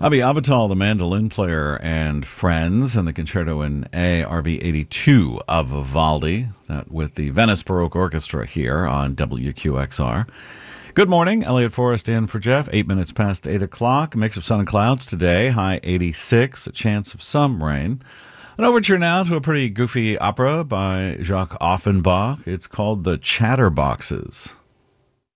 Abhi Avital, the mandolin player, and friends, and the concerto in A, RV 82 of Vivaldi, that with the Venice Baroque Orchestra here on WQXR. Good morning, Elliot Forrest in for Jeff. 8 minutes past 8 o'clock. A mix of sun and clouds today, high 86, a chance of some rain. An overture now to a pretty goofy opera by Jacques Offenbach. It's called The Chatterboxes.